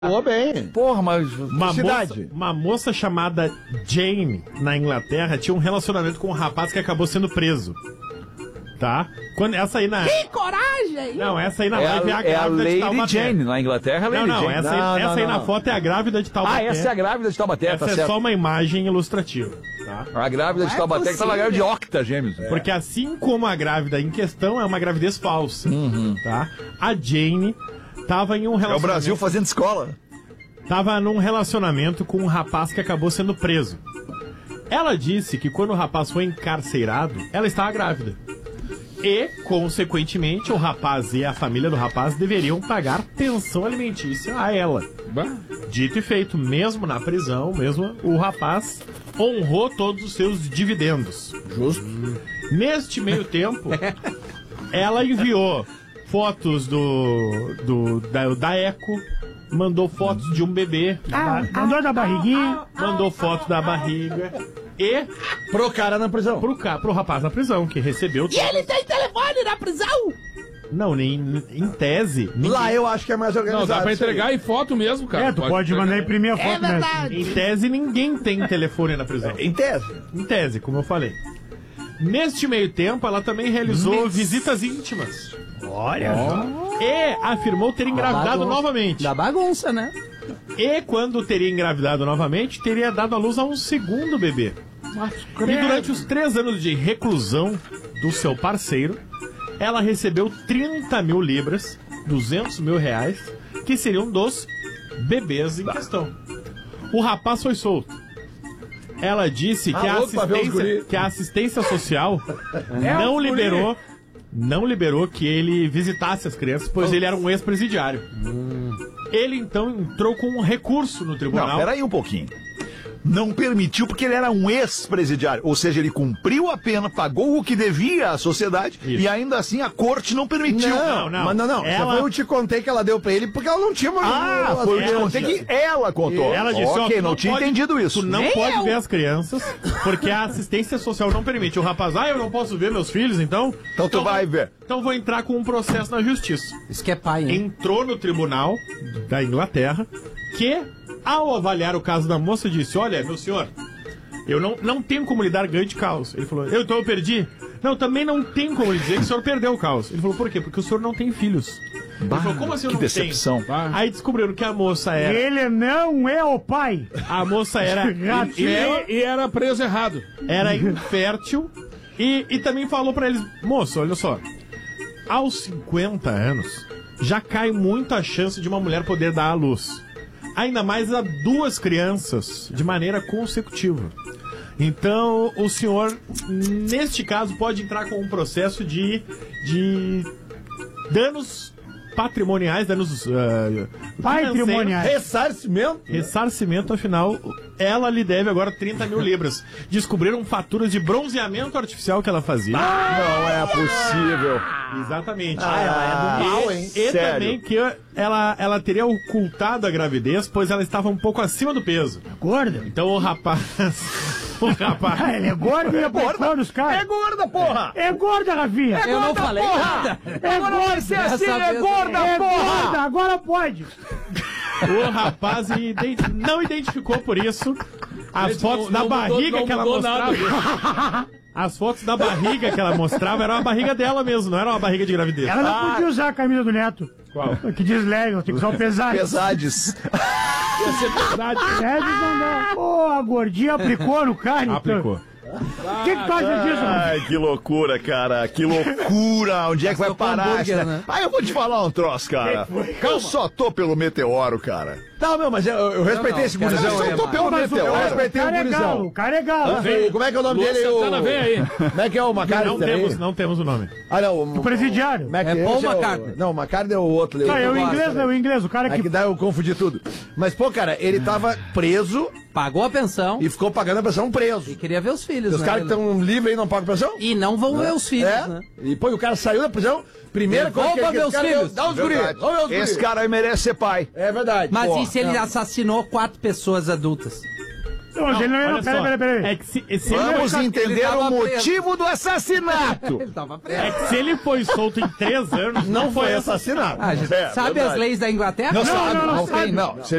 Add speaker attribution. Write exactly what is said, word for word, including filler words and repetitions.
Speaker 1: Pô, bem.
Speaker 2: Porra, mas...
Speaker 3: Uma
Speaker 1: cidade.
Speaker 3: moça, uma moça chamada Jane, na Inglaterra, tinha um relacionamento com um rapaz que acabou sendo preso. Tá? Quando essa aí na...
Speaker 4: Que coragem!
Speaker 3: Não, essa aí na
Speaker 2: É
Speaker 3: live é
Speaker 2: a,
Speaker 3: a
Speaker 2: é a
Speaker 3: grávida de
Speaker 2: Lady
Speaker 3: Taubaté.
Speaker 2: Jane, na Inglaterra é a Lady
Speaker 3: Não, não,
Speaker 2: Jane.
Speaker 3: essa, aí,
Speaker 1: Não,
Speaker 3: essa
Speaker 1: não,
Speaker 3: aí
Speaker 1: não.
Speaker 3: na foto é a grávida de Taubaté.
Speaker 2: Ah, essa é a grávida de Taubaté,
Speaker 3: Essa
Speaker 2: tá
Speaker 3: é
Speaker 2: certo.
Speaker 3: só uma imagem ilustrativa, tá?
Speaker 2: A grávida de Taubaté que tava grávida de octa gêmeos.
Speaker 1: É.
Speaker 3: Porque assim como a grávida em questão é uma gravidez falsa,
Speaker 2: Uhum.
Speaker 3: tá? A Jane tava em um
Speaker 2: É o
Speaker 3: relacionamento...
Speaker 2: Brasil fazendo escola.
Speaker 3: Tava num relacionamento com um rapaz que acabou sendo preso. Ela disse que quando o rapaz foi encarcerado, ela estava grávida. E, consequentemente, o rapaz e a família do rapaz deveriam pagar pensão alimentícia a ela. Dito e feito, mesmo na prisão, mesmo o rapaz honrou todos os seus dividendos.
Speaker 1: Justo.
Speaker 3: Neste meio tempo, ela enviou fotos do, do da, da Eco, mandou fotos de um bebê,
Speaker 5: Ah, mandou da barriguinha.
Speaker 3: mandou foto da barriga e
Speaker 1: Pro cara na prisão.
Speaker 3: pro, ca- pro rapaz na prisão, que recebeu...
Speaker 4: E ele tem telefone na prisão?
Speaker 3: Não, nem em tese. ninguém-
Speaker 1: Lá eu acho que é mais
Speaker 6: Não,
Speaker 1: organizado.
Speaker 6: dá pra
Speaker 1: isso aí.
Speaker 6: entregar em foto mesmo, cara.
Speaker 5: É, tu pode mandar imprimir a
Speaker 4: É
Speaker 5: foto, né?
Speaker 4: verdade.
Speaker 3: Em tese, ninguém tem telefone na prisão.
Speaker 1: Em tese.
Speaker 3: Em tese, como eu falei. Neste meio tempo, ela também realizou visitas íntimas.
Speaker 5: Olha só.
Speaker 3: E afirmou ter engravidado
Speaker 4: bagunça.
Speaker 3: novamente.
Speaker 4: Da bagunça, né?
Speaker 3: E quando teria engravidado novamente, teria dado à luz a um segundo bebê. E durante os três anos de reclusão do seu parceiro, ela recebeu trinta mil libras, duzentos mil reais, que seriam dos bebês em questão. O rapaz foi solto. Ela disse que,
Speaker 1: Ah,
Speaker 3: a
Speaker 1: louco pra ver os
Speaker 3: assistência,
Speaker 1: guri.
Speaker 3: que a assistência social não liberou, não liberou que ele visitasse as crianças, pois ele era um ex-presidiário. Ele então entrou com um recurso no tribunal.
Speaker 2: Não, peraí um pouquinho. Não permitiu porque ele era um ex-presidiário. Ou seja, ele cumpriu a pena, pagou o que devia à sociedade
Speaker 3: Isso.
Speaker 2: e ainda assim a corte não permitiu.
Speaker 3: Não, não.
Speaker 1: Mas não, não.
Speaker 3: Ela-
Speaker 1: Essa foi eu te contei que ela deu pra ele porque ela não tinha mais.
Speaker 2: Ah, foi o que eu contei que ela contou.
Speaker 3: Ela disse, ó,
Speaker 2: ok,
Speaker 3: tu
Speaker 2: não, tinha
Speaker 3: pode-
Speaker 2: entendido isso.
Speaker 3: Tu não
Speaker 4: Nem
Speaker 3: pode
Speaker 4: eu.
Speaker 3: ver as crianças, porque a assistência social não permite. O rapaz, ah, eu não posso ver meus filhos, então...
Speaker 2: Então tu vai ver.
Speaker 3: Então vou entrar com um processo na justiça.
Speaker 4: Isso que é pai, hein?
Speaker 3: Entrou no tribunal da Inglaterra, que, ao avaliar o caso da moça, disse, olha, meu senhor, eu não, não tenho como lhe dar ganho de causa. Ele falou, eu, então eu perdi? Não, também não tenho como lhe dizer que o senhor perdeu o caos. Ele falou, por quê? Porque o senhor não tem filhos. Ele falou, como assim eu
Speaker 2: que
Speaker 3: não
Speaker 2: decepção.
Speaker 3: tenho? Aí descobriram que a moça era...
Speaker 5: Ele não é o pai.
Speaker 3: A moça era...
Speaker 5: Ratinho.
Speaker 3: ela
Speaker 6: E, e era preso errado.
Speaker 3: era infértil e, e também falou pra eles, moço, olha só, aos cinquenta anos já cai muito a chance de uma mulher poder dar à luz. Ainda mais a duas crianças de maneira consecutiva. Então, o senhor, neste caso, pode entrar com um processo de, de danos patrimoniais, danos uh,
Speaker 5: Patrimoniais.
Speaker 1: Ressarcimento?
Speaker 3: Ressarcimento, afinal, ela lhe deve agora trinta mil libras. Descobriram faturas de bronzeamento artificial que ela fazia.
Speaker 2: Não é possível.
Speaker 3: Exatamente.
Speaker 1: Ah, ela é do mal, hein?
Speaker 3: E, e
Speaker 2: Sério?
Speaker 3: também que ela, ela teria ocultado a gravidez, pois ela estava um pouco acima do peso.
Speaker 5: Gorda.
Speaker 3: Então o rapaz... o rapaz...
Speaker 5: Ah, ele é gordo e aplicou nos
Speaker 2: É
Speaker 5: caras.
Speaker 2: gorda, porra!
Speaker 5: É gorda, Rafinha.
Speaker 4: Eu não falei nada.
Speaker 5: É gorda.
Speaker 4: ser assim, é
Speaker 5: gorda, é gorda. Agora pode.
Speaker 3: O rapaz ident- não identificou por isso as
Speaker 6: Gente,
Speaker 3: fotos
Speaker 6: não-
Speaker 3: da
Speaker 6: não mudou-
Speaker 3: barriga
Speaker 6: não
Speaker 3: que ela
Speaker 6: mudou
Speaker 3: mostrava.
Speaker 6: nada.
Speaker 3: As fotos da barriga que ela mostrava era a barriga dela mesmo, não era uma barriga de gravidez.
Speaker 5: Ela não podia usar a camisa do Neto.
Speaker 3: Qual?
Speaker 5: Que diz leve, tem que usar o pesado.
Speaker 2: Pesades.
Speaker 6: Ia ser verdade.
Speaker 5: Leve não dá. Pô, a gordinha aplicou no cara. então.
Speaker 3: Aplicou.
Speaker 5: O que, que tu acha disso, Rafinha?
Speaker 2: Ai, que loucura, cara. Que loucura. Onde é que vai
Speaker 4: Gastou com
Speaker 2: parar?
Speaker 4: hambúrguer,
Speaker 2: essa-
Speaker 4: né?
Speaker 2: Ah, eu vou te falar um troço, cara. Eu só tô pelo meteoro, cara.
Speaker 1: Não, meu, mas eu, eu respeitei
Speaker 4: não,
Speaker 1: esse
Speaker 4: cara,
Speaker 1: gurizão
Speaker 2: eu
Speaker 1: aí.
Speaker 2: só tô
Speaker 1: mano.
Speaker 2: pelo
Speaker 5: Mas o-
Speaker 2: meteoro.
Speaker 1: Eu
Speaker 5: o
Speaker 1: respeitei o
Speaker 5: cara é galo,
Speaker 1: gurizão.
Speaker 5: o cara é galo.
Speaker 1: Ah, como é que é o nome
Speaker 6: Luan
Speaker 1: dele? O...
Speaker 6: Santana, vem aí.
Speaker 1: Como é que é o Macari?
Speaker 3: Não temos, não temos o nome.
Speaker 1: Ah, não. O,
Speaker 5: O presidiário.
Speaker 1: Como é que
Speaker 4: É Paul
Speaker 1: esse o-
Speaker 4: McCartney.
Speaker 1: Não, o McCartney é o outro. ali,
Speaker 5: Tá, é o
Speaker 1: gosto,
Speaker 5: inglês,
Speaker 1: né?
Speaker 5: é o inglês, o cara
Speaker 1: É
Speaker 5: que...
Speaker 1: que daí eu confundi tudo. Mas, pô, cara, ele tava preso
Speaker 4: Pagou a pensão
Speaker 1: e ficou pagando a pensão preso.
Speaker 4: e queria ver os filhos,
Speaker 1: E os
Speaker 4: né?
Speaker 1: caras que estão livres aí não pagam pensão?
Speaker 4: E não vão ver os filhos,
Speaker 1: É?
Speaker 4: né?
Speaker 1: E, pô, e o cara saiu da prisão, primeira coisa que,
Speaker 4: Devolva
Speaker 1: que esse
Speaker 4: meus
Speaker 1: cara
Speaker 4: filhos.
Speaker 1: deu, dá os guri.
Speaker 2: Verdade.
Speaker 1: Vamos ver os
Speaker 2: Esse
Speaker 1: guri.
Speaker 2: cara aí merece ser pai.
Speaker 1: É verdade.
Speaker 4: Mas
Speaker 1: Pô,
Speaker 4: e se ele
Speaker 1: não.
Speaker 4: assassinou quatro pessoas adultas?
Speaker 5: Não, mas ele não
Speaker 3: olha
Speaker 5: ia. Peraí,
Speaker 3: só.
Speaker 5: peraí, peraí.
Speaker 3: É que se, se ele
Speaker 2: Vamos
Speaker 3: foi-
Speaker 2: entender
Speaker 4: tava
Speaker 2: o
Speaker 4: preso.
Speaker 2: motivo do assassinato.
Speaker 4: Ele tava preso.
Speaker 3: é que se ele foi solto em três anos,
Speaker 1: Não foi assassinado.
Speaker 4: Ah, gente,
Speaker 2: É,
Speaker 4: sabe
Speaker 2: verdade.
Speaker 4: as leis da Inglaterra?
Speaker 1: Não, sabe,
Speaker 5: não, não
Speaker 1: não, tem,
Speaker 5: sabe.
Speaker 1: não. Se